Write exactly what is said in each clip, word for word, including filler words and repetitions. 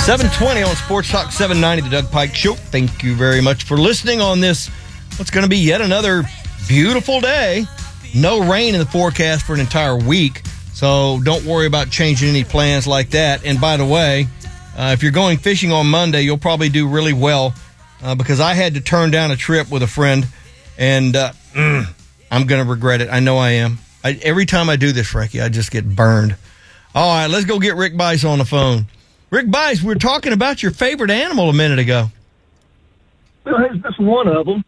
seven twenty on Sports Talk seven ninety, the Doug Pike Show. Thank you very much for listening on this, what's going to be yet another beautiful day. No rain in the forecast for an entire week, so don't worry about changing any plans like that. And by the way, uh, if you're going fishing on Monday, you'll probably do really well uh, because I had to turn down a trip with a friend, and uh, mm, I'm going to regret it. I know I am. I, every time I do this, Frankie, I just get burned. All right, let's go get Rick Bice on the phone. Rick Bice, we were talking about your favorite animal a minute ago. Well, it's just one of them.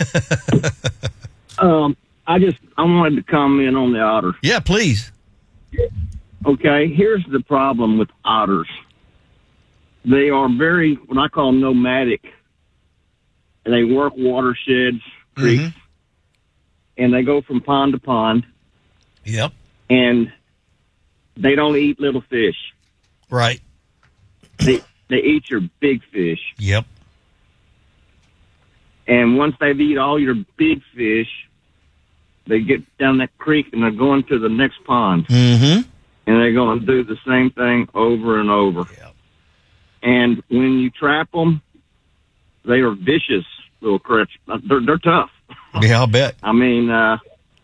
um, I just I wanted to comment on the otter. Yeah, please. Okay, here's the problem with otters. They are very, what I call nomadic. And they work watersheds, creeks, mm-hmm. and they go from pond to pond. Yep. And they don't eat little fish. Right. They they eat your big fish. Yep. And once they've eat all your big fish, they get down that creek and they're going to the next pond. Mm-hmm. And they're going to do the same thing over and over. Yep. And when you trap them, they are vicious little critters. They're, they're tough. Yeah, I'll bet. I mean, uh,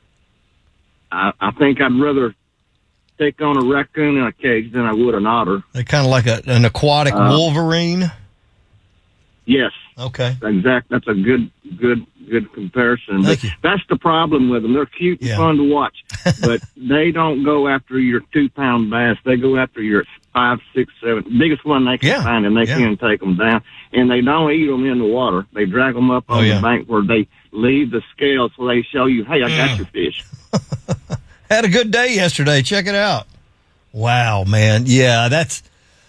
I, I think I'd rather take on a raccoon in a cage than I would an otter. They're kind of like a, an aquatic uh, Wolverine? Yes. Okay. Exact. That's a good, good, good comparison. Thank but you. That's the problem with them. They're cute and yeah. fun to watch, but they don't go after your two-pound bass. They go after your five, six, seven, biggest one they can yeah. find, and they yeah. can take them down. And they don't eat them in the water. They drag them up on oh, yeah. the bank where they leave the scale so they show you, hey, I got mm. your fish. Had a good day yesterday. Check it out. Wow, man. Yeah, that's...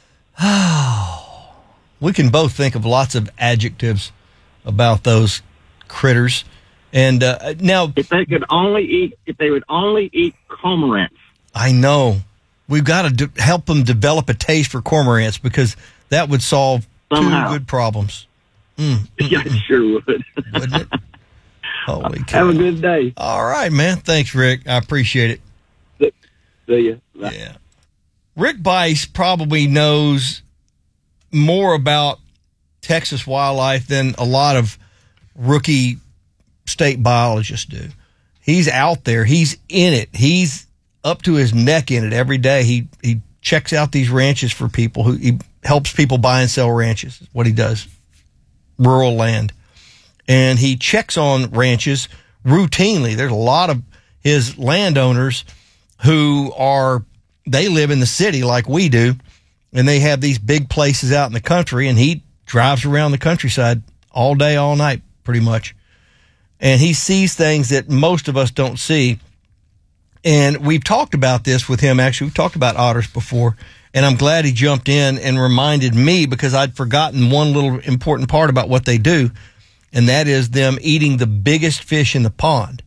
Oh, we can both think of lots of adjectives about those critters. And uh, now... If they could only eat... If they would only eat cormorants. I know. We've got to de- help them develop a taste for cormorants because that would solve Somehow. two good problems. Mm, yeah, it sure would. Wouldn't it? Holy cow. Have a good day. All right, man. Thanks, Rick. I appreciate it. See, see you. Bye. Yeah. Rick Bice probably knows more about Texas wildlife than a lot of rookie state biologists do. He's out there. He's in it. He's up to his neck in it every day. He he checks out these ranches for people. Who he helps people buy and sell ranches. Is what he does. Rural land. And he checks on ranches routinely. There's a lot of his landowners who are, they live in the city like we do, and they have these big places out in the country, and he drives around the countryside all day, all night, pretty much. And he sees things that most of us don't see. And we've talked about this with him, actually. We've talked about otters before, and I'm glad he jumped in and reminded me because I'd forgotten one little important part about what they do, and that is them eating the biggest fish in the pond.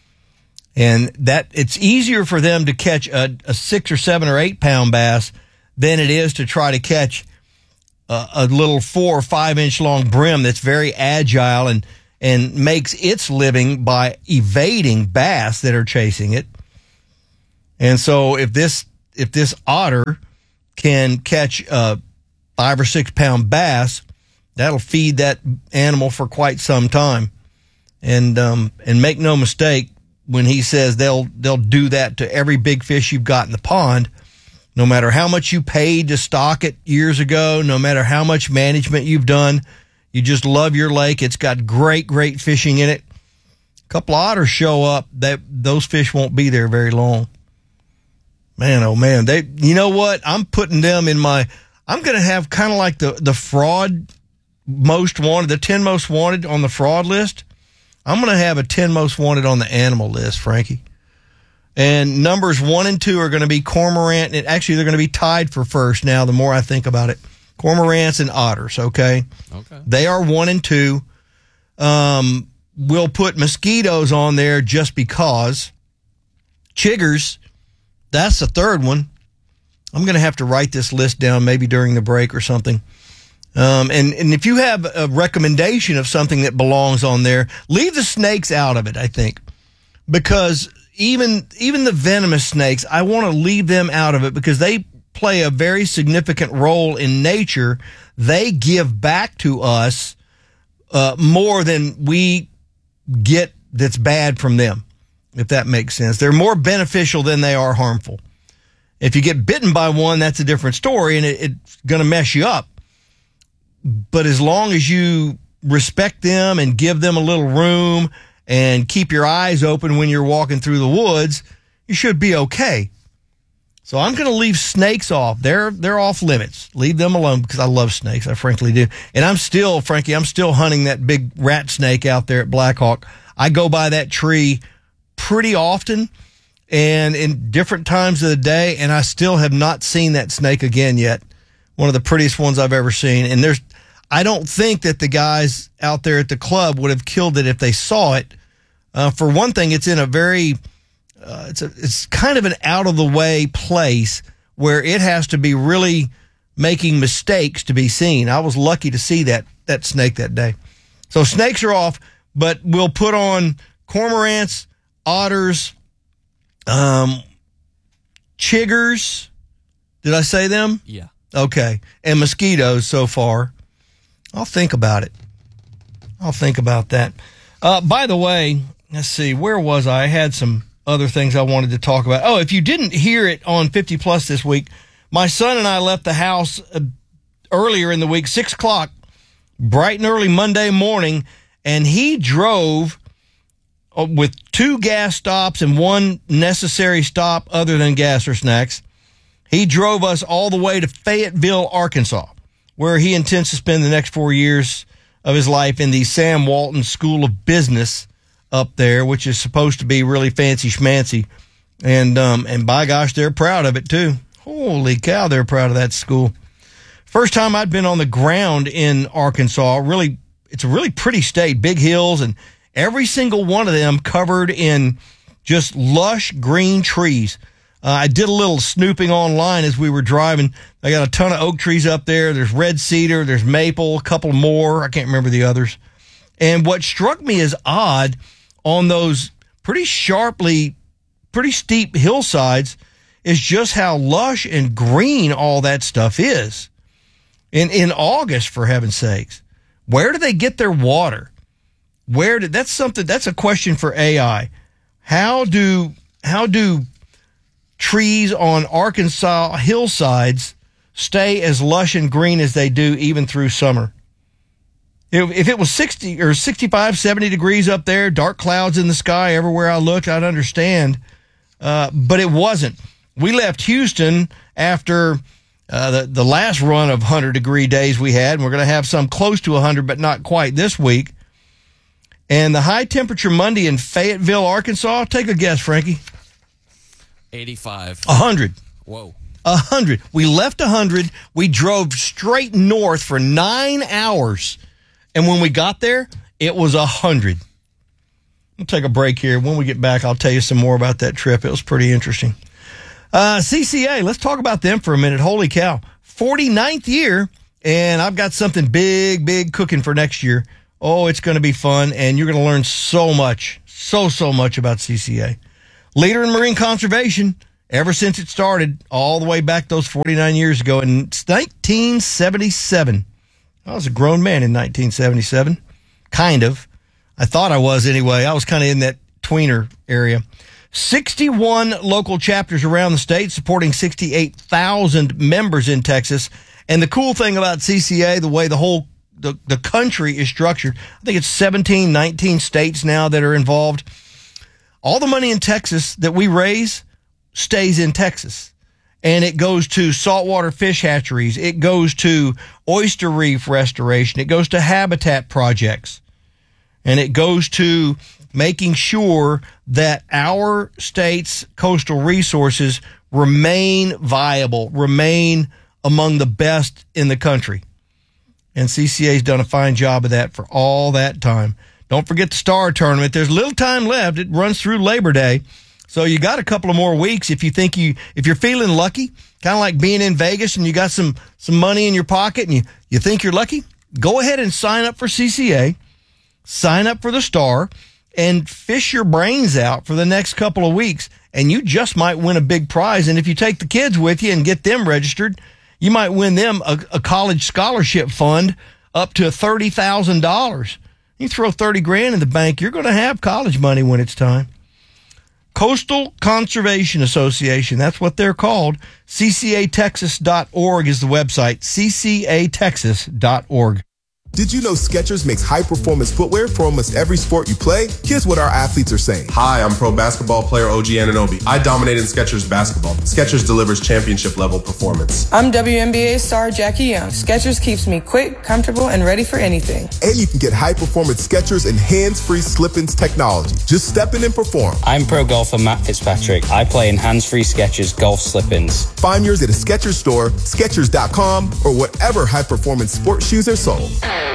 And that it's easier for them to catch a, a six or seven or eight pound bass than it is to try to catch a, a little four or five inch long brim that's very agile and, and makes its living by evading bass that are chasing it. And so if this, if this otter can catch a five or six pound bass, that'll feed that animal for quite some time. And, um, and make no mistake, when he says they'll, they'll do that to every big fish you've got in the pond, no matter how much you paid to stock it years ago, no matter how much management you've done, you just love your lake. It's got great, great fishing in it. A couple of otters show up, that those fish won't be there very long. Man, oh man, they, you know what? I'm putting them in my, I'm going to have kind of like the, the fraud most wanted, the ten most wanted on the fraud list. I'm going to have a ten most wanted on the animal list, Frankie. And numbers one and two are going to be cormorant. And actually, they're going to be tied for first now, the more I think about it. Cormorants and otters, okay? Okay. They are one and two. Um, we'll put mosquitoes on there just because. Chiggers, that's the third one. I'm going to have to write this list down maybe during the break or something. Um, and, and if you have a recommendation of something that belongs on there, leave the snakes out of it, I think. Because even even the venomous snakes, I want to leave them out of it because they play a very significant role in nature. They give back to us uh, more than we get that's bad from them, if that makes sense. They're more beneficial than they are harmful. If you get bitten by one, that's a different story, and it, it's going to mess you up. But as long as you respect them and give them a little room and keep your eyes open when you're walking through the woods, you should be okay. So I'm going to leave snakes off. They're they're off limits. Leave them alone because I love snakes. I frankly do. And I'm still, Frankie, I'm still hunting that big rat snake out there at Blackhawk. I go by that tree pretty often and in different times of the day, and I still have not seen that snake again yet. One of the prettiest ones I've ever seen. And there's, I don't think that the guys out there at the club would have killed it if they saw it. Uh, for one thing, it's in a very, uh, it's a, it's kind of an out of the way place where it has to be really making mistakes to be seen. I was lucky to see that, that snake that day. So snakes are off, but we'll put on cormorants, otters, um, chiggers. Did I say them? Yeah. Okay. And mosquitoes so far. I'll think about it. I'll think about that. Uh, by the way, let's see, where was I? I had some other things I wanted to talk about. Oh, if you didn't hear it on fifty plus this week, my son and I left the house uh, earlier in the week, six o'clock, bright and early Monday morning, and he drove uh, with two gas stops and one necessary stop other than gas or snacks. He drove us all the way to Fayetteville, Arkansas, where he intends to spend the next four years of his life in the Sam Walton School of Business up there, which is supposed to be really fancy schmancy. And, um, and by gosh, they're proud of it too. Holy cow, they're proud of that school. First time I'd been on the ground in Arkansas. Really, it's a really pretty state, big hills, and every single one of them covered in just lush green trees. Uh, I did a little snooping online as we were driving. I got a ton of oak trees up there. There's red cedar. There's maple, a couple more. I can't remember the others. And what struck me as odd on those pretty sharply, pretty steep hillsides is just how lush and green all that stuff is. In in August, for heaven's sakes. Where do they get their water? Where did that's something that's a question for A I. How do how do trees on Arkansas hillsides stay as lush and green as they do even through summer? If, if it was sixty or sixty-five, seventy degrees up there, dark clouds in the sky everywhere I looked, I'd understand. Uh, but it wasn't. We left Houston after uh, the, the last run of one hundred degree days we had, and we're going to have some close to one hundred, but not quite this week. And the high temperature Monday in Fayetteville, Arkansas, take a guess, Frankie. eighty-five. one hundred. Whoa. one hundred. We left one hundred. We drove straight north for nine hours. And when we got there, it was one hundred. We'll take a break here. When we get back, I'll tell you some more about that trip. It was pretty interesting. Uh, C C A, let's talk about them for a minute. Holy cow. forty-ninth year, and I've got something big, big cooking for next year. Oh, it's going to be fun, and you're going to learn so much, so, so much about C C A. Leader in marine conservation ever since it started, all the way back those forty-nine years ago in nineteen seventy-seven. I was a grown man in nineteen seventy-seven. Kind of. I thought I was anyway. I was kind of in that tweener area. sixty-one local chapters around the state supporting sixty-eight thousand members in Texas. And the cool thing about C C A, the way the whole the, the country is structured, I think it's seventeen, nineteen states now that are involved. All the money in Texas that we raise stays in Texas. And it goes to saltwater fish hatcheries. It goes to oyster reef restoration. It goes to habitat projects. And it goes to making sure that our state's coastal resources remain viable, remain among the best in the country. And C C A's done a fine job of that for all that time. Don't forget the Star Tournament. There's little time left. It runs through Labor Day. So you got a couple of more weeks if you think you, if you're feeling lucky, kind of like being in Vegas and you got some, some money in your pocket and you, you think you're lucky, go ahead and sign up for C C A, sign up for the Star, and fish your brains out for the next couple of weeks, and you just might win a big prize. And if you take the kids with you and get them registered, you might win them a, a college scholarship fund up to thirty thousand dollars. You throw thirty grand in the bank, you're going to have college money when it's time. Coastal Conservation Association, that's what they're called. C C A Texas dot org is the website, C C A Texas dot org. Did you know Skechers makes high-performance footwear for almost every sport you play? Here's what our athletes are saying. Hi, I'm pro basketball player O G Anunoby. I dominate in Skechers basketball. Skechers delivers championship-level performance. I'm W N B A star Jackie Young. Skechers keeps me quick, comfortable, and ready for anything. And you can get high-performance Skechers and hands-free slip-ins technology. Just step in and perform. I'm pro golfer Matt Fitzpatrick. I play in hands-free Skechers golf slip-ins. Find yours at a Skechers store, Skechers dot com, or whatever high-performance sports shoes are sold.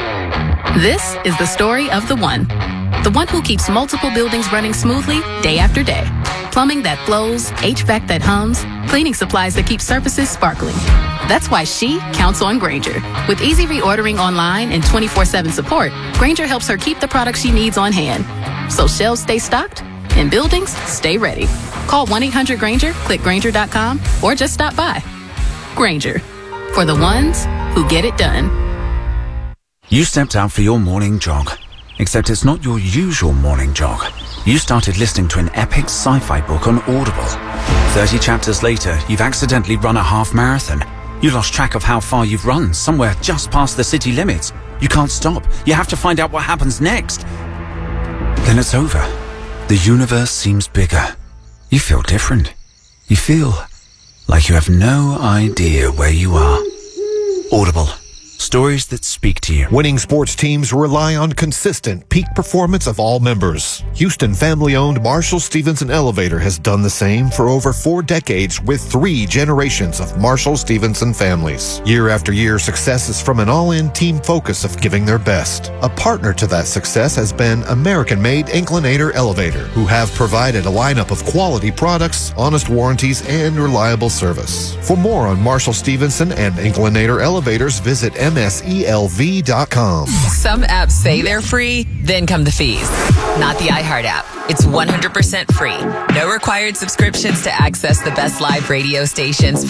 This is the story of the one. The one who keeps multiple buildings running smoothly day after day. Plumbing that flows, H V A C that hums, cleaning supplies that keep surfaces sparkling. That's why she counts on Grainger. With easy reordering online and twenty-four seven support, Grainger helps her keep the products she needs on hand. So shelves stay stocked and buildings stay ready. Call one eight hundred Grainger, click Grainger dot com, or just stop by. Grainger, for the ones who get it done. You stepped out for your morning jog, except it's not your usual morning jog. You started listening to an epic sci-fi book on Audible. thirty chapters later, you've accidentally run a half marathon. You lost track of how far you've run, somewhere just past the city limits. You can't stop. You have to find out what happens next. Then it's over. The universe seems bigger. You feel different. You feel like you have no idea where you are. Audible. Stories that speak to you. Winning sports teams rely on consistent peak performance of all members. Houston family-owned Marshall Stevenson Elevator has done the same for over four decades with three generations of Marshall Stevenson families. Year after year, success is from an all-in team focus of giving their best. A partner to that success has been American-made Inclinator Elevator, who have provided a lineup of quality products, honest warranties, and reliable service. For more on Marshall Stevenson and Inclinator Elevators, visit M S E L V dot com. Some apps say they're free, then come the fees. Not the iHeart app. It's one hundred percent free. No required subscriptions to access the best live radio stations.